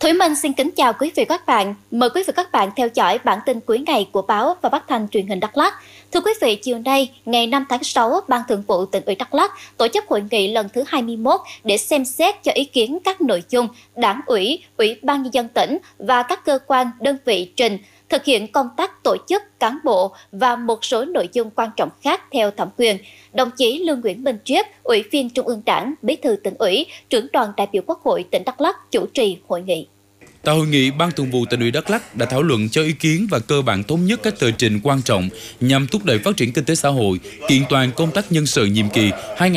Thủy Minh xin kính chào quý vị và các bạn. Mời quý vị và các bạn theo dõi bản tin cuối ngày của báo và phát thanh truyền hình Đắk Lắk. Thưa quý vị, chiều nay, ngày 5 tháng 6, Ban Thường vụ Tỉnh ủy Đắk Lắk tổ chức hội nghị lần thứ 21 để xem xét cho ý kiến các nội dung Đảng ủy, Ủy ban Nhân dân tỉnh và các cơ quan, đơn vị trình thực hiện công tác tổ chức cán bộ và một số nội dung quan trọng khác theo thẩm quyền. Đồng chí Lương Nguyễn Minh Triết, Ủy viên Trung ương Đảng, Bí thư Tỉnh ủy, trưởng đoàn đại biểu Quốc hội tỉnh Đắk Lắk chủ trì hội nghị. Tại hội nghị, Ban Thường vụ Tỉnh ủy Đắk Lắk đã thảo luận cho ý kiến và cơ bản thống nhất các tờ trình quan trọng nhằm thúc đẩy phát triển kinh tế xã hội, kiện toàn công tác nhân sự nhiệm kỳ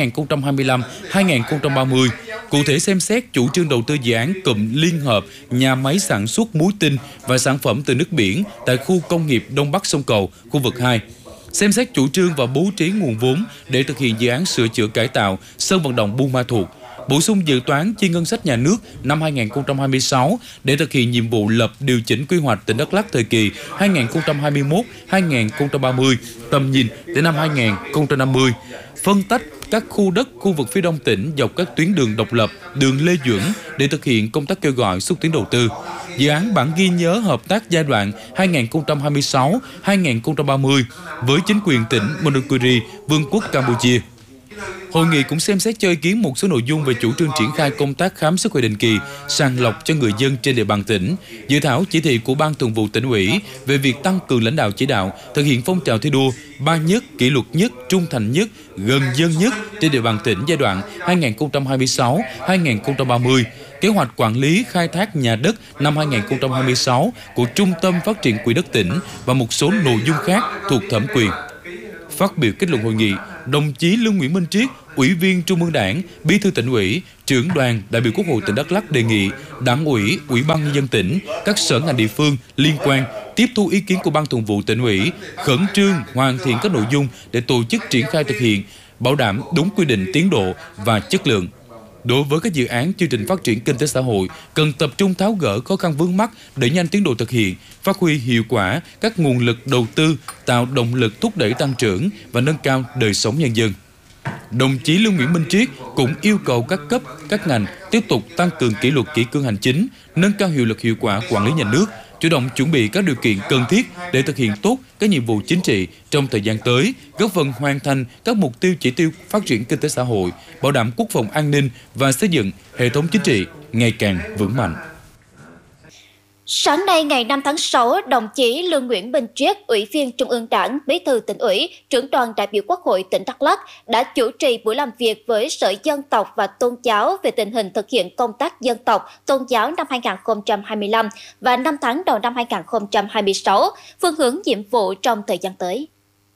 2025-2030. Cụ thể xem xét chủ trương đầu tư dự án cụm liên hợp nhà máy sản xuất muối tinh và sản phẩm từ nước biển tại khu công nghiệp Đông Bắc sông Cầu, khu vực 2. Xem xét chủ trương và bố trí nguồn vốn để thực hiện dự án sửa chữa cải tạo sân vận động Buôn Ma Thuột. Bổ sung dự toán chi ngân sách nhà nước năm 2026 để thực hiện nhiệm vụ lập điều chỉnh quy hoạch tỉnh Đắk Lắk thời kỳ 2021-2030, tầm nhìn đến năm 2050. Phân tách các khu đất khu vực phía đông tỉnh dọc các tuyến đường độc lập, đường Lê Duẩn để thực hiện công tác kêu gọi xúc tiến đầu tư. Dự án bản ghi nhớ hợp tác giai đoạn 2026-2030 với chính quyền tỉnh Mononkkori, Vương quốc Campuchia. Hội nghị cũng xem xét cho ý kiến một số nội dung về chủ trương triển khai công tác khám sức khỏe định kỳ, sàng lọc cho người dân trên địa bàn tỉnh, dự thảo chỉ thị của Ban Thường vụ Tỉnh ủy về việc tăng cường lãnh đạo chỉ đạo, thực hiện phong trào thi đua, ba nhất, kỷ luật nhất, trung thành nhất, gần dân nhất trên địa bàn tỉnh giai đoạn 2026-2030, kế hoạch quản lý khai thác nhà đất năm 2026 của Trung tâm Phát triển Quỹ đất tỉnh và một số nội dung khác thuộc thẩm quyền. Phát biểu kết luận hội nghị, đồng chí Lương Nguyễn Minh Triết, Ủy viên Trung ương Đảng, Bí thư Tỉnh ủy, trưởng đoàn đại biểu Quốc hội tỉnh Đắk Lắk đề nghị Đảng ủy, Ủy ban Nhân dân tỉnh, các sở ngành địa phương liên quan tiếp thu ý kiến của Ban Thường vụ Tỉnh ủy, khẩn trương hoàn thiện các nội dung để tổ chức triển khai thực hiện, bảo đảm đúng quy định tiến độ và chất lượng. Đối với các dự án chương trình phát triển kinh tế xã hội, cần tập trung tháo gỡ khó khăn vướng mắc, đẩy nhanh tiến độ thực hiện, phát huy hiệu quả các nguồn lực đầu tư, tạo động lực thúc đẩy tăng trưởng và nâng cao đời sống nhân dân. Đồng chí Lương Nguyễn Minh Triết cũng yêu cầu các cấp, các ngành tiếp tục tăng cường kỷ luật kỷ cương hành chính, nâng cao hiệu lực hiệu quả quản lý nhà nước, chủ động chuẩn bị các điều kiện cần thiết để thực hiện tốt các nhiệm vụ chính trị trong thời gian tới, góp phần hoàn thành các mục tiêu chỉ tiêu phát triển kinh tế xã hội, bảo đảm quốc phòng an ninh và xây dựng hệ thống chính trị ngày càng vững mạnh. Sáng nay ngày 5 tháng 6, đồng chí Lương Nguyễn Minh Triết, Ủy viên Trung ương Đảng, Bí thư Tỉnh ủy, trưởng đoàn đại biểu Quốc hội tỉnh Đắk Lắk đã chủ trì buổi làm việc với Sở Dân tộc và Tôn giáo về tình hình thực hiện công tác dân tộc, tôn giáo năm 2025 và 5 tháng đầu năm 2026, phương hướng nhiệm vụ trong thời gian tới.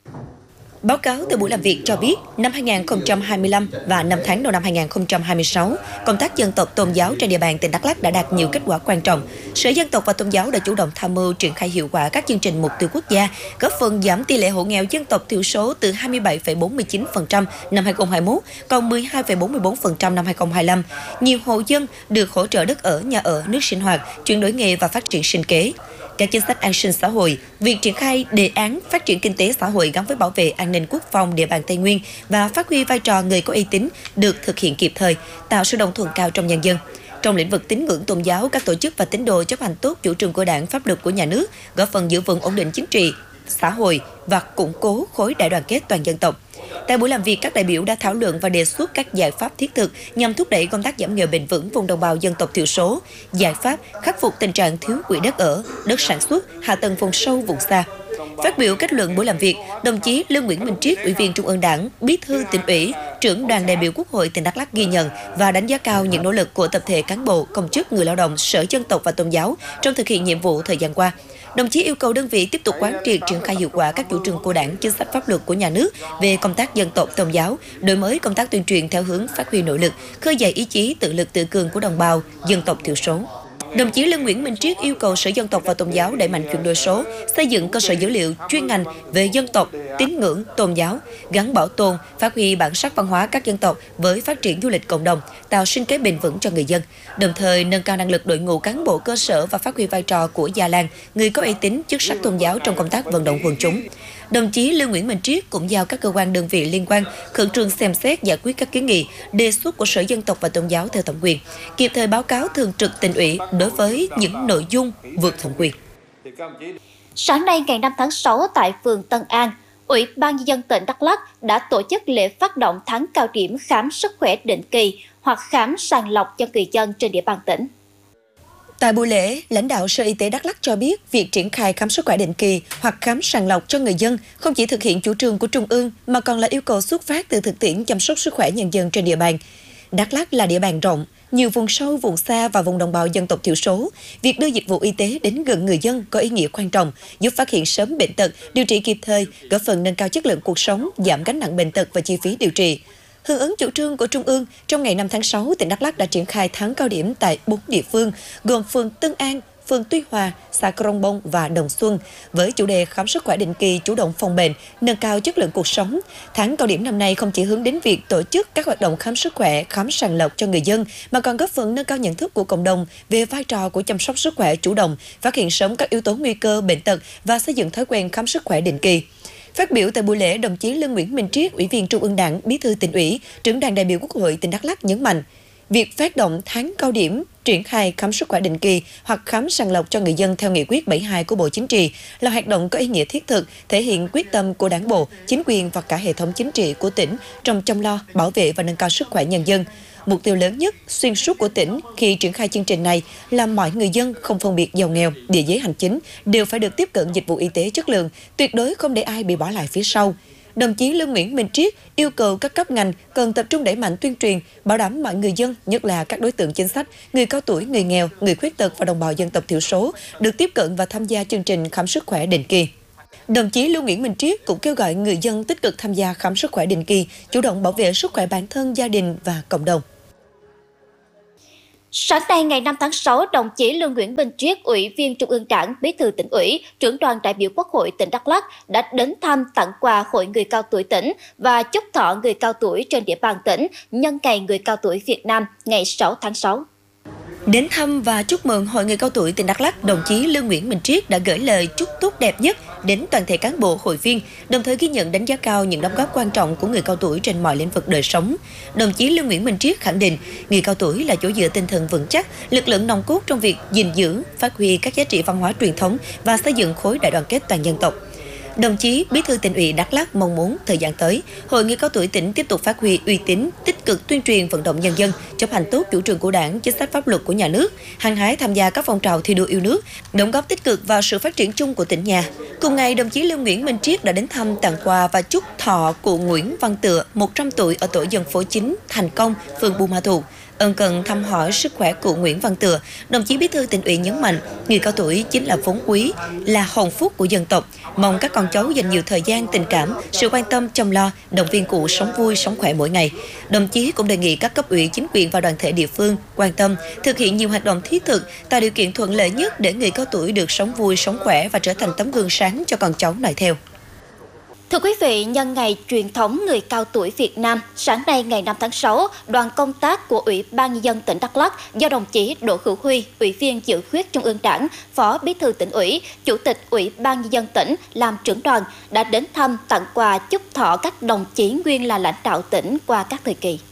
Báo cáo từ buổi làm việc cho biết, năm 2025 và 5 tháng đầu năm 2026, công tác dân tộc tôn giáo trên địa bàn tỉnh Đắk Lắk đã đạt nhiều kết quả quan trọng. Sở Dân tộc và Tôn giáo đã chủ động tham mưu triển khai hiệu quả các chương trình mục tiêu quốc gia, góp phần giảm tỷ lệ hộ nghèo dân tộc thiểu số từ 27,49% năm 2021 còn 12,44% năm 2025. Nhiều hộ dân được hỗ trợ đất ở, nhà ở, nước sinh hoạt, chuyển đổi nghề và phát triển sinh kế. Các chính sách an sinh xã hội, việc triển khai đề án phát triển kinh tế xã hội gắn với bảo vệ an ninh quốc phòng địa bàn Tây Nguyên và phát huy vai trò người có uy tín được thực hiện kịp thời, tạo sự đồng thuận cao trong nhân dân. Trong lĩnh vực tín ngưỡng tôn giáo, các tổ chức và tín đồ chấp hành tốt chủ trương của Đảng, pháp luật của nhà nước, góp phần giữ vững ổn định chính trị, xã hội và củng cố khối đại đoàn kết toàn dân tộc. Tại buổi làm việc, các đại biểu đã thảo luận và đề xuất các giải pháp thiết thực nhằm thúc đẩy công tác giảm nghèo bền vững vùng đồng bào dân tộc thiểu số, giải pháp khắc phục tình trạng thiếu quỹ đất ở, đất sản xuất, hạ tầng vùng sâu, vùng xa. Phát biểu kết luận buổi làm việc, đồng chí Lương Nguyễn Minh Triết, Ủy viên Trung ương Đảng, Bí thư Tỉnh ủy, trưởng đoàn đại biểu Quốc hội tỉnh Đắk Lắk ghi nhận và đánh giá cao những nỗ lực của tập thể cán bộ, công chức, người lao động, Sở Dân tộc và Tôn giáo trong thực hiện nhiệm vụ thời gian qua. Đồng chí yêu cầu đơn vị tiếp tục quán triệt triển khai hiệu quả các chủ trương của Đảng, chính sách pháp luật của nhà nước về công tác dân tộc tôn giáo, đổi mới công tác tuyên truyền theo hướng phát huy nội lực, khơi dậy ý chí tự lực tự cường của đồng bào dân tộc thiểu số. Đồng chí Lương Nguyễn Minh Triết yêu cầu Sở Dân tộc và Tôn giáo đẩy mạnh chuyển đổi số, xây dựng cơ sở dữ liệu chuyên ngành về dân tộc, tín ngưỡng, tôn giáo, gắn bảo tồn, phát huy bản sắc văn hóa các dân tộc với phát triển du lịch cộng đồng, tạo sinh kế bền vững cho người dân, đồng thời nâng cao năng lực đội ngũ cán bộ cơ sở và phát huy vai trò của già làng, người có uy tín, chức sắc tôn giáo trong công tác vận động quần chúng. Đồng chí Lương Nguyễn Minh Triết cũng giao các cơ quan đơn vị liên quan khẩn trương xem xét giải quyết các kiến nghị, đề xuất của Sở Dân tộc và Tôn giáo theo thẩm quyền, kịp thời báo cáo thường trực Tỉnh ủy đối với những nội dung vượt thẩm quyền. Sáng nay ngày 5 tháng 6 tại phường Tân An, Ủy ban Nhân dân tỉnh Đắk Lắk đã tổ chức lễ phát động tháng cao điểm khám sức khỏe định kỳ hoặc khám sàng lọc cho người dân trên địa bàn tỉnh. Tại buổi lễ, lãnh đạo Sở Y tế Đắk Lắk cho biết việc triển khai khám sức khỏe định kỳ hoặc khám sàng lọc cho người dân không chỉ thực hiện chủ trương của Trung ương mà còn là yêu cầu xuất phát từ thực tiễn chăm sóc sức khỏe nhân dân trên địa bàn. Đắk Lắk là địa bàn rộng, nhiều vùng sâu, vùng xa và vùng đồng bào dân tộc thiểu số. Việc đưa dịch vụ y tế đến gần người dân có ý nghĩa quan trọng, giúp phát hiện sớm bệnh tật, điều trị kịp thời, góp phần nâng cao chất lượng cuộc sống, giảm gánh nặng bệnh tật và chi phí điều trị. Hưởng ứng chủ trương của Trung ương, trong ngày 5 tháng 6, tỉnh Đắk Lắk đã triển khai tháng cao điểm tại 4 địa phương, gồm phường Tân An, phường Tuy Hòa, xã Crong Bông và Đồng Xuân, với chủ đề khám sức khỏe định kỳ, chủ động phòng bệnh, nâng cao chất lượng cuộc sống. Tháng cao điểm năm nay không chỉ hướng đến việc tổ chức các hoạt động khám sức khỏe, khám sàng lọc cho người dân, mà còn góp phần nâng cao nhận thức của cộng đồng về vai trò của chăm sóc sức khỏe chủ động, phát hiện sớm các yếu tố nguy cơ bệnh tật và xây dựng thói quen khám sức khỏe định kỳ. Phát biểu tại buổi lễ, đồng chí Lương Nguyễn Minh Triết, Ủy viên Trung ương Đảng, Bí thư Tỉnh ủy, trưởng đoàn đại biểu Quốc hội tỉnh Đắk Lắk nhấn mạnh, việc phát động tháng cao điểm triển khai khám sức khỏe định kỳ hoặc khám sàng lọc cho người dân theo nghị quyết 72 của Bộ Chính trị là hoạt động có ý nghĩa thiết thực, thể hiện quyết tâm của Đảng bộ, chính quyền và cả hệ thống chính trị của tỉnh trong chăm lo, bảo vệ và nâng cao sức khỏe nhân dân. Mục tiêu lớn nhất, xuyên suốt của tỉnh khi triển khai chương trình này là mọi người dân không phân biệt giàu nghèo, địa giới hành chính đều phải được tiếp cận dịch vụ y tế chất lượng, tuyệt đối không để ai bị bỏ lại phía sau. Đồng chí Lương Nguyễn Minh Triết yêu cầu các cấp ngành cần tập trung đẩy mạnh tuyên truyền, bảo đảm mọi người dân, nhất là các đối tượng chính sách, người cao tuổi, người nghèo, người khuyết tật và đồng bào dân tộc thiểu số được tiếp cận và tham gia chương trình khám sức khỏe định kỳ. Đồng chí Lương Nguyễn Minh Triết cũng kêu gọi người dân tích cực tham gia khám sức khỏe định kỳ, chủ động bảo vệ sức khỏe bản thân, gia đình và cộng đồng. Sáng nay ngày 5 tháng 6, đồng chí Lương Nguyễn Minh Triết, Ủy viên Trung ương Đảng, Bí thư Tỉnh ủy, trưởng đoàn đại biểu Quốc hội tỉnh Đắk Lắk đã đến thăm tặng quà Hội người cao tuổi tỉnh và chúc thọ người cao tuổi trên địa bàn tỉnh nhân ngày người cao tuổi Việt Nam ngày 6 tháng 6. Đến thăm và chúc mừng Hội người cao tuổi tỉnh Đắk Lắk, đồng chí Lương Nguyễn Minh Triết đã gửi lời chúc tốt đẹp nhất đến toàn thể cán bộ, hội viên, đồng thời ghi nhận đánh giá cao những đóng góp quan trọng của người cao tuổi trên mọi lĩnh vực đời sống. Đồng chí Lương Nguyễn Minh Triết khẳng định, người cao tuổi là chỗ dựa tinh thần vững chắc, lực lượng nòng cốt trong việc gìn giữ, phát huy các giá trị văn hóa truyền thống và xây dựng khối đại đoàn kết toàn dân tộc. Đồng chí Bí thư Tỉnh ủy Đắk Lắk mong muốn thời gian tới, Hội người cao tuổi tỉnh tiếp tục phát huy uy tín, tích cực tuyên truyền vận động nhân dân, chấp hành tốt chủ trương của Đảng, chính sách pháp luật của nhà nước, hăng hái tham gia các phong trào thi đua yêu nước, đóng góp tích cực vào sự phát triển chung của tỉnh nhà. Cùng ngày, đồng chí Lương Nguyễn Minh Triết đã đến thăm, tặng quà và chúc thọ cụ Nguyễn Văn Tựa, 100 tuổi ở tổ dân phố 9, Thành Công, phường Buôn Ma Thuột. Ân cần thăm hỏi sức khỏe cụ Nguyễn Văn Tựa, đồng chí Bí thư Tỉnh ủy nhấn mạnh, người cao tuổi chính là vốn quý, là hồn phúc của dân tộc. Mong các con cháu dành nhiều thời gian, tình cảm, sự quan tâm, chăm lo, động viên cụ sống vui, sống khỏe mỗi ngày. Đồng chí cũng đề nghị các cấp ủy, chính quyền và đoàn thể địa phương quan tâm, thực hiện nhiều hoạt động thiết thực, tạo điều kiện thuận lợi nhất để người cao tuổi được sống vui, sống khỏe và trở thành tấm gương sáng cho con cháu noi theo. Thưa quý vị, nhân ngày truyền thống người cao tuổi Việt Nam, sáng nay ngày 5 tháng 6, đoàn công tác của Ủy ban Nhân dân tỉnh Đắk Lắk do đồng chí Đỗ Hữu Huy, Ủy viên Dự khuyết Trung ương Đảng, Phó Bí thư Tỉnh ủy, Chủ tịch Ủy ban Nhân dân tỉnh làm trưởng đoàn đã đến thăm, tặng quà, chúc thọ các đồng chí nguyên là lãnh đạo tỉnh qua các thời kỳ.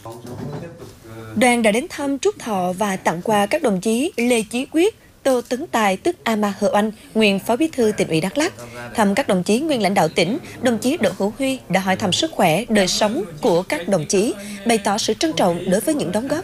Đoàn đã đến thăm, chúc thọ và tặng quà các đồng chí Lê Chí Quyết, Tô Tấn Tài tức Ama Hờ Oanh, nguyên Phó Bí thư Tỉnh ủy Đắk Lắk. Thăm các đồng chí nguyên lãnh đạo tỉnh, đồng chí Đỗ Hữu Huy đã hỏi thăm sức khỏe, đời sống của các đồng chí, bày tỏ sự trân trọng đối với những đóng góp